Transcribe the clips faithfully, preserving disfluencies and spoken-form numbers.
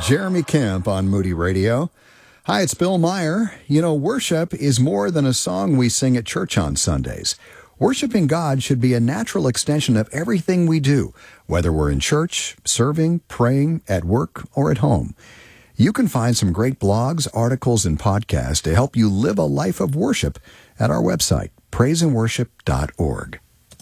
Jeremy Kemp on Moody Radio. Hi, it's Bill Meyer. You know, worship is more than a song we sing at church on Sundays. Worshiping God should be a natural extension of everything we do, whether we're in church, serving, praying, at work, or at home. You can find some great blogs, articles, and podcasts to help you live a life of worship at our website, praise and worship dot org.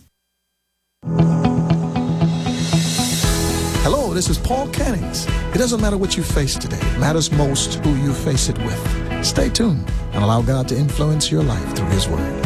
Hello, this is Paul Cannings. It doesn't matter what you face today. It matters most who you face it with. Stay tuned and allow God to influence your life through His Word.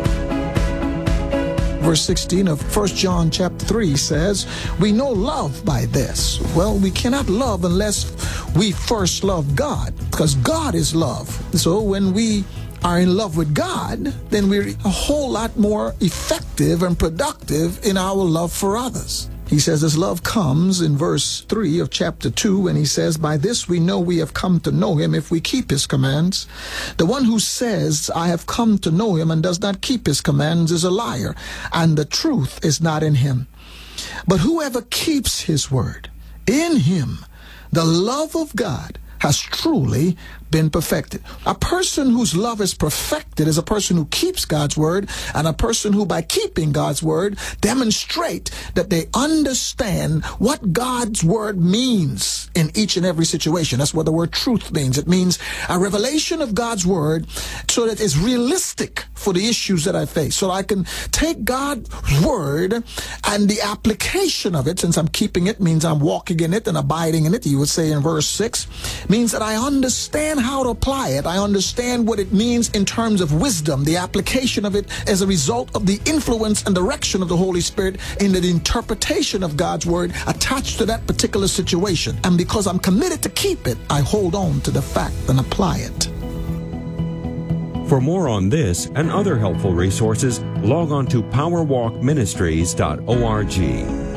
Verse sixteen of First John chapter three says, we know love by this. Well, we cannot love unless we first love God, because God is love. So when we are in love with God, then we're a whole lot more effective and productive in our love for others. He says this love comes in verse three of chapter two, and he says, by this we know we have come to know him if we keep his commands. The one who says, I have come to know him and does not keep his commands is a liar, and the truth is not in him. But whoever keeps his word, in him the love of God has truly been perfected. A person whose love is perfected is a person who keeps God's word, and a person who, by keeping God's word, demonstrate that they understand what God's word means in each and every situation. That's what the word truth means. It means a revelation of God's word so that it's realistic for the issues that I face. So I can take God's word and the application of it, since I'm keeping it, means I'm walking in it and abiding in it. You would say in verse six, means that I understand how to apply it. I understand what it means in terms of wisdom, the application of it as a result of the influence and direction of the Holy Spirit in the interpretation of God's word attached to that particular situation. And because I'm committed to keep it, I hold on to the fact and apply it. For more on this and other helpful resources, log on to power walk ministries dot org.